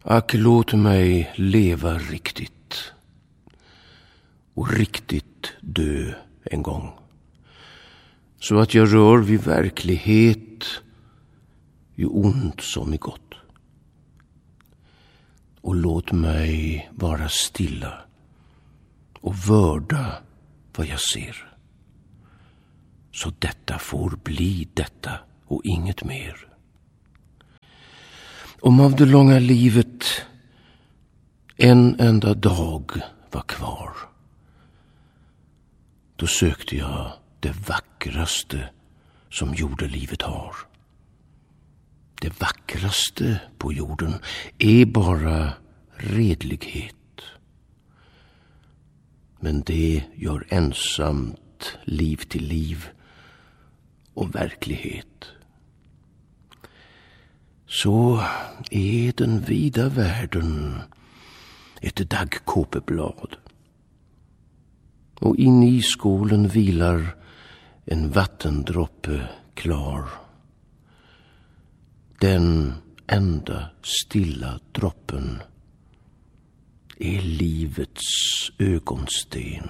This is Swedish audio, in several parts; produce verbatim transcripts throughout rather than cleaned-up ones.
Ack, låt mig leva riktigt och riktigt dö en gång, så att jag rör vid verklighet i ont som i gott. Och låt mig vara stilla och vörda vad jag ser, så detta får bli detta och inget mer. Om av det långa livet en enda dag var kvar, då sökte jag det vackraste som jordelivet har. Det vackraste på jorden är bara redlighet, men det gör ensamt liv till liv och verklighet. Så är den vida världen ett daggkåpeblad, och in i skolen vilar en vattendroppe klar. Den enda stilla droppen är livets ögonsten.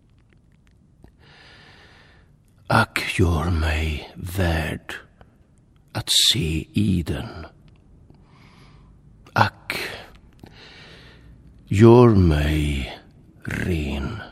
Ack, gör mig värd att se i den. Ack, gör mig ren.